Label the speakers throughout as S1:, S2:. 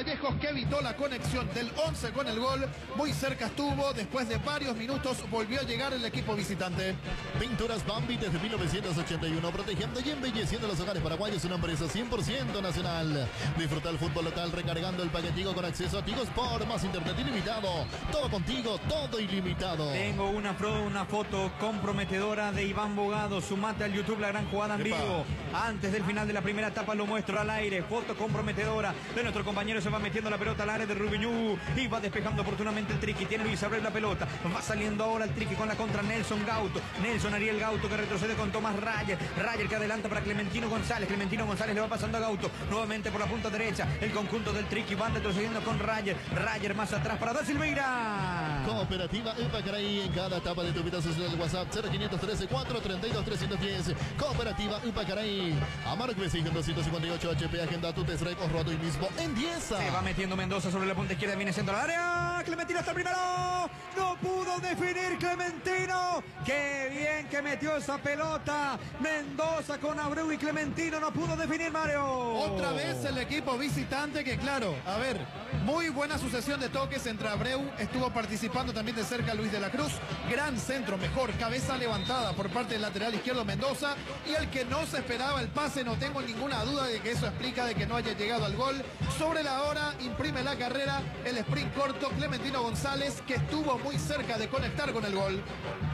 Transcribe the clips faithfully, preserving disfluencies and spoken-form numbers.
S1: Vallejos, que evitó la conexión del once con el gol. Muy cerca estuvo, después de varios minutos volvió a llegar el equipo visitante.
S2: Pinturas Bambi desde mil novecientos ochenta y uno, protegiendo y embelleciendo los hogares paraguayos, una empresa cien por ciento nacional. Disfruta el fútbol local recargando el paquetigo con acceso a Tigo Sport, más internet ilimitado. Todo contigo, todo ilimitado.
S3: Tengo una, una foto comprometedora de Iván Bogado. Sumate al YouTube La Gran Jugada en
S2: Epa.
S3: vivo. Antes del final de la primera etapa lo muestro al aire. Foto comprometedora de nuestro compañero. Se va metiendo la pelota al área de Rubiñú y va despejando oportunamente el Triqui. Tiene Luis Abreu la pelota. Va saliendo ahora el Triqui con la contra Nelson Gauto. Nelson Ariel Gauto que retrocede con Tomás Rayer. Rayer que adelanta para Clementino González. Clementino González le va pasando a Gauto. Nuevamente por la punta derecha. El conjunto del Triqui van retrocediendo con Rayer. Rayer más atrás para Da Silveira.
S2: Cooperativa Upacaraí, en cada etapa de tu vida social del WhatsApp cero quinientos trece, cuatrocientos treinta y dos, trescientos diez. Cooperativa Upacaraí. Amarc Besigen doscientos cincuenta y ocho H P, agenda tu test drive roto hoy mismo en diez.
S3: Se va metiendo Mendoza sobre la punta izquierda, viene centro al área. Clementino hasta el primero. No pudo definir Clementino. Qué bien que metió esa pelota. Mendoza con Abreu y Clementino no pudo definir, Mario.
S1: Otra vez el equipo visitante que, claro, a ver, muy buena sucesión de toques entre Abreu. Estuvo participando también de cerca Luis de la Cruz. Gran centro, mejor, cabeza levantada por parte del lateral izquierdo Mendoza. Y el que no se esperaba el pase, no tengo ninguna duda de que eso explica de que no haya llegado al gol. Sobre la hora, imprime la carrera, el sprint corto, Clementino González, que estuvo muy cerca de conectar con el gol.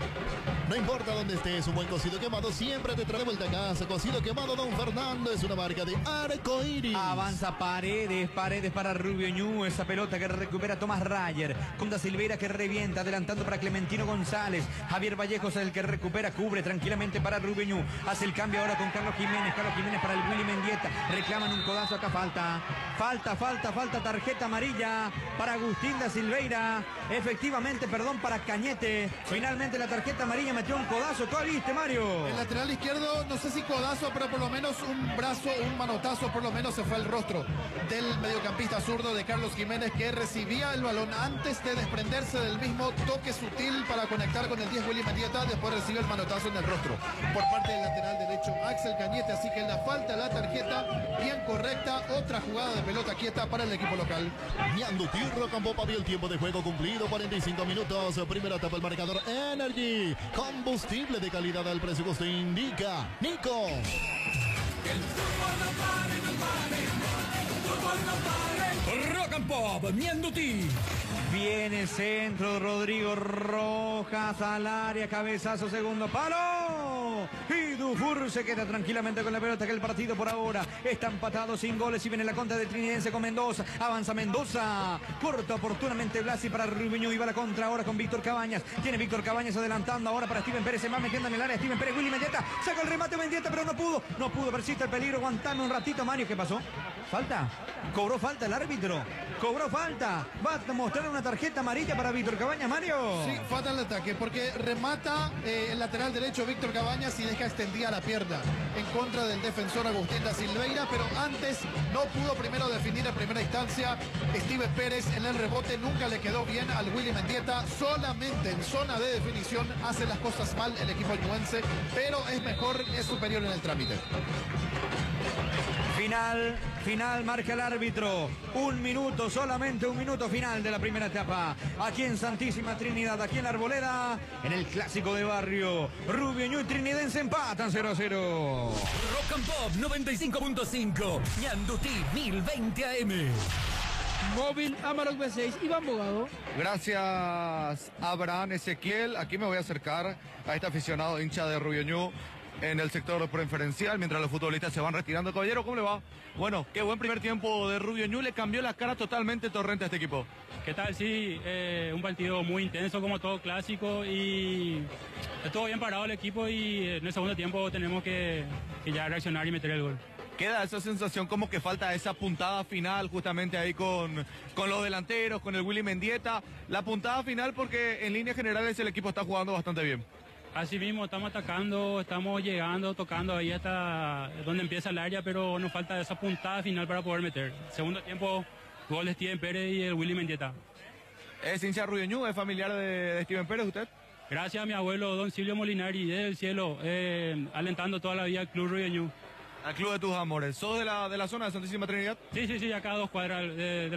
S2: No importa dónde estés, un buen cocido quemado siempre te trae de vuelta a casa. Cocido quemado Don Fernando es una marca de Arcoiris.
S3: Avanza Paredes, Paredes para Rubio Ñu. Esa pelota que recupera Tomás Rayer. Con Da Silveira que revienta, adelantando para Clementino González. Javier Vallejos el que recupera, cubre tranquilamente para Rubio Ñu. Hace el cambio ahora con Carlos Jiménez. Carlos Jiménez para el Willy Mendieta. Reclaman un codazo, acá falta. Falta, falta, falta, tarjeta amarilla para Agustín Da Silveira. Efectivamente, perdón, para Cañete. Finalmente la tarjeta amarilla metió un codazo. ¿Cuál viste, Mario?
S1: El lateral izquierdo, no sé si codazo, pero por lo menos un brazo, un manotazo, por lo menos se fue al rostro del mediocampista zurdo de Carlos Jiménez, que recibía el balón antes de desprenderse del mismo, toque sutil para conectar con el diez Willy Mendieta. Después recibe el manotazo en el rostro por parte del lateral derecho Axel Cañete. Así que la falta, la tarjeta bien correcta. Otra jugada de pelota quieta para el equipo local.
S2: Ñandutí Rocambó vio el tiempo de juego cumplido, cuarenta y cinco minutos. Primera etapa, el marcador Energy. Combustible de calidad al presupuesto indica Nico.
S4: Que el fútbol no pare, no pare, el fútbol no pare. Rock and Pop, Ñandutí.
S3: Viene centro, Rodrigo Rojas al área, cabezazo, segundo palo. Y Dufour se queda tranquilamente con la pelota, que el partido por ahora está empatado sin goles y viene la contra del Trinidense con Mendoza. Avanza Mendoza, corta oportunamente Blasi para Rubiño y va la contra ahora con Víctor Cabañas. Tiene Víctor Cabañas adelantando ahora para Steven Pérez, se va metiendo en el área Steven Pérez, Willy Mendieta, saca el remate Mendieta, pero no pudo, no pudo, persiste el peligro, aguantame un ratito, Mario, ¿qué pasó? ¿Falta? ¿Cobró falta el árbitro? Cobró falta. Va a mostrar una tarjeta amarilla para Víctor Cabañas, Mario.
S1: Sí, falta el ataque, porque remata eh, el lateral derecho Víctor Cabañas y deja extendida la pierna en contra del defensor Agustín Da Silveira, pero antes no pudo primero definir en primera instancia. Steven Pérez en el rebote nunca le quedó bien al Willy Mendieta. Solamente en zona de definición hace las cosas mal el equipo ñuense, pero es mejor, es superior en el trámite.
S3: Final, final, marca el árbitro. Un minuto, solamente un minuto final de la primera etapa. Aquí en Santísima Trinidad, aquí en la Arboleda, en el clásico de barrio. Rubio Ñu y Trinidense empatan cero a cero.
S4: Rock and Pop noventa y cinco punto cinco, Ñandutí mil veinte A M.
S5: Móvil Amarok B seis, Iván Bogado.
S6: Gracias, Abraham Ezequiel. Aquí me voy a acercar a este aficionado hincha de Rubio Ñu en el sector preferencial, mientras los futbolistas se van retirando. Caballero, ¿cómo le va? Bueno, qué buen primer tiempo de Rubio Ñu, le cambió la cara totalmente Torrente a este equipo.
S7: ¿Qué tal? Sí, eh, un partido muy intenso como todo clásico y estuvo bien parado el equipo y en el segundo tiempo tenemos que, que ya reaccionar y meter el gol.
S6: Queda esa sensación como que falta esa puntada final justamente ahí con, con los delanteros, con el Willy Mendieta. La puntada final porque en líneas generales el equipo está jugando bastante bien.
S7: Así mismo, estamos atacando, estamos llegando, tocando ahí hasta donde empieza el área, pero nos falta esa puntada final para poder meter. Segundo tiempo, gol de Steven Pérez y el Willy Mendieta.
S6: ¿Es hincha de Rubio Ñu? ¿Es familiar de, de Steven Pérez usted?
S7: Gracias a mi abuelo, don Silvio Molinari, desde el cielo, eh, alentando toda la vida al Club Rubio Ñu.
S6: Al Club de tus Amores. ¿Sos de la, de la zona de Santísima Trinidad?
S7: Sí, sí, sí, acá a dos cuadras de, de